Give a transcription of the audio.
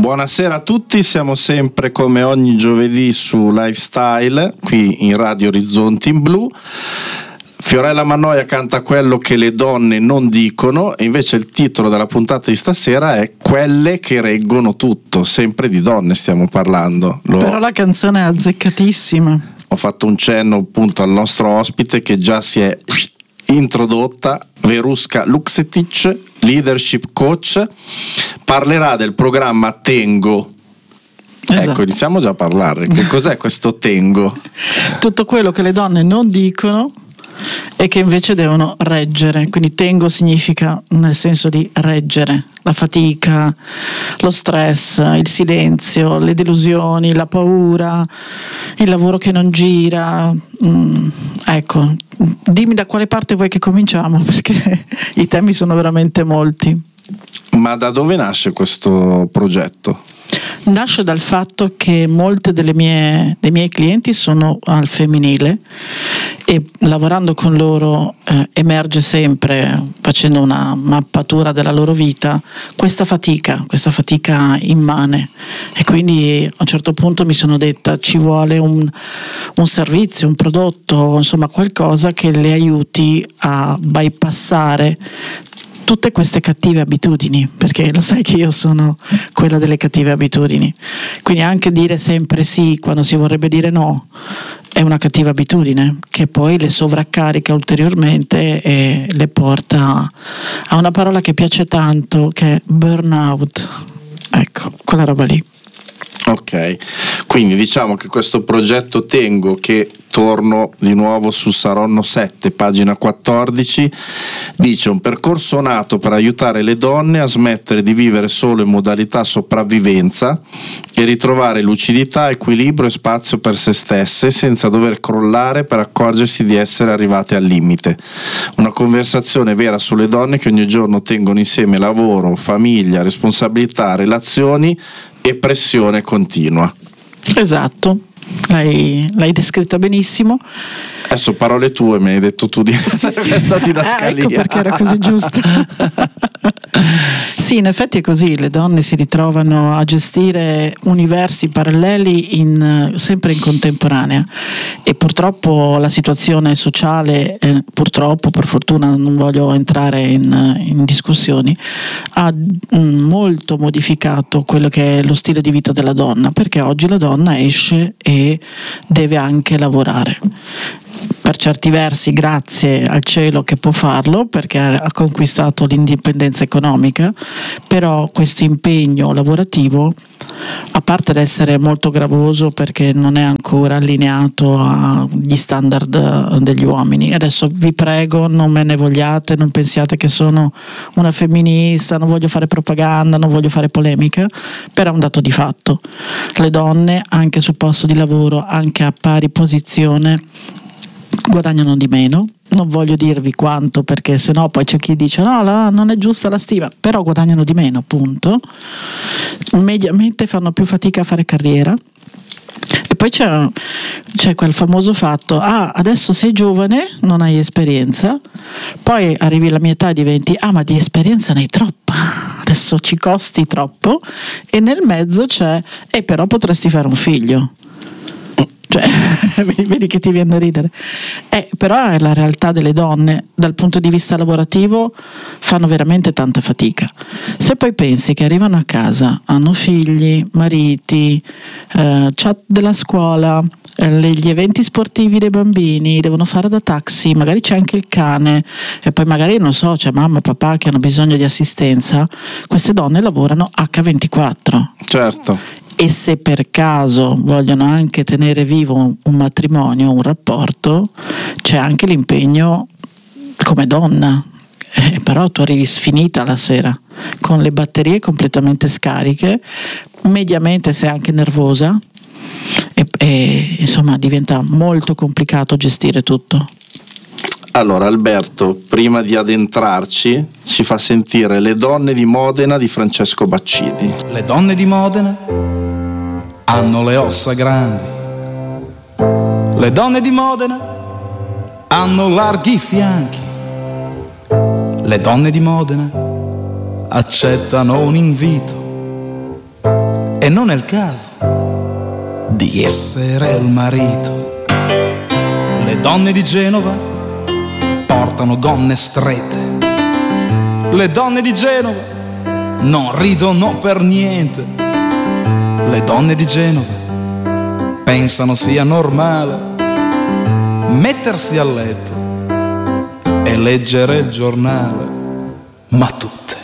Buonasera a tutti, siamo sempre come ogni giovedì su Lifestyle, qui in Radio Orizzonti in Blu. Fiorella Mannoia canta quello che le donne non dicono e invece il titolo della puntata di stasera è Quelle che reggono tutto, sempre di donne stiamo parlando. Però la canzone è azzeccatissima. Ho fatto un cenno appunto al nostro ospite che già si è introdotta, Veruska Luksetic, leadership coach, parlerà del programma Tengo. Esatto. Ecco, iniziamo già a parlare. Che cos'è questo Tengo? Tutto quello che le donne non dicono e che invece devono reggere. Quindi Tengo significa nel senso di reggere la fatica, lo stress, il silenzio, le delusioni, la paura, il lavoro che non gira. Ecco, dimmi da quale parte vuoi che cominciamo, perché i temi sono veramente molti. Ma da dove nasce questo progetto? Nasce dal fatto che molte dei miei clienti sono al femminile e lavorando con loro emerge sempre, facendo una mappatura della loro vita, questa fatica immane, e quindi a un certo punto mi sono detta ci vuole un servizio, un prodotto, insomma qualcosa che le aiuti a bypassare tutte queste cattive abitudini, perché lo sai che io sono quella delle cattive abitudini, quindi anche dire sempre sì quando si vorrebbe dire no è una cattiva abitudine che poi le sovraccarica ulteriormente e le porta a una parola che piace tanto, che è burnout. Ecco, quella roba lì. Ok, quindi diciamo che questo progetto Tengo, che torno di nuovo su Saronno 7, pagina 14, dice un percorso nato per aiutare le donne a smettere di vivere solo in modalità sopravvivenza e ritrovare lucidità, equilibrio e spazio per se stesse senza dover crollare per accorgersi di essere arrivate al limite. Una conversazione vera sulle donne che ogni giorno tengono insieme lavoro, famiglia, responsabilità, relazioni e pressione continua. Esatto, l'hai descritta benissimo. Adesso parole tue, mi hai detto tu di essere stati da scalia. Ecco perché era così giusto. Sì, in effetti è così, le donne si ritrovano a gestire universi paralleli sempre in contemporanea e purtroppo la situazione sociale, purtroppo, per fortuna non voglio entrare in discussioni, ha molto modificato quello che è lo stile di vita della donna, perché oggi la donna esce e deve anche lavorare. Per certi versi grazie al cielo che può farlo, perché ha conquistato l'indipendenza economica, però questo impegno lavorativo, a parte ad essere molto gravoso perché non è ancora allineato agli standard degli uomini, adesso vi prego non me ne vogliate, non pensiate che sono una femminista, non voglio fare propaganda, non voglio fare polemica, però è un dato di fatto, le donne anche sul posto di lavoro, anche a pari posizione, guadagnano di meno. Non voglio dirvi quanto, perché sennò poi c'è chi dice no, non è giusta la stima, però guadagnano di meno, punto. Mediamente fanno più fatica a fare carriera. E poi c'è quel famoso fatto: adesso sei giovane, non hai esperienza, poi arrivi alla mia età e diventi ma di esperienza ne hai troppa, adesso ci costi troppo, e nel mezzo c'è però potresti fare un figlio. Cioè, vedi che ti viene da ridere. Però è la realtà delle donne, dal punto di vista lavorativo fanno veramente tanta fatica. Se poi pensi che arrivano a casa, hanno figli, mariti, chat della scuola, gli eventi sportivi dei bambini, devono fare da taxi, magari c'è anche il cane e poi magari non so, c'è mamma, papà che hanno bisogno di assistenza, queste donne lavorano H24. Certo. E se per caso vogliono anche tenere vivo un matrimonio, un rapporto, c'è anche l'impegno come donna, però tu arrivi sfinita la sera con le batterie completamente scariche, mediamente sei anche nervosa e insomma diventa molto complicato gestire tutto. Allora Alberto, prima di addentrarci, ci fa sentire Le donne di Modena di Francesco Baccini. Le donne di Modena hanno le ossa grandi, le donne di Modena hanno larghi fianchi, le donne di Modena accettano un invito, e non è il caso di essere il marito. Le donne di Genova portano gonne strette, le donne di Genova non ridono per niente, le donne di Genova pensano sia normale mettersi a letto e leggere il giornale, ma tutte